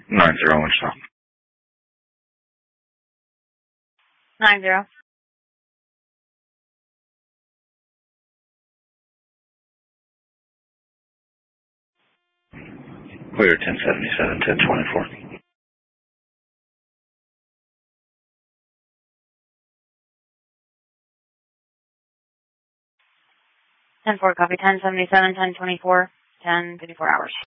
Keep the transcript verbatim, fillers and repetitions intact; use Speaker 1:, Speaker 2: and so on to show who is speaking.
Speaker 1: Nine zero Wichita.
Speaker 2: Nine zero.
Speaker 1: Clear ten seventy-seven, ten twenty-four.
Speaker 2: Ten four, copy. Ten seventy-seven, ten twenty-four, ten fifty-four hours.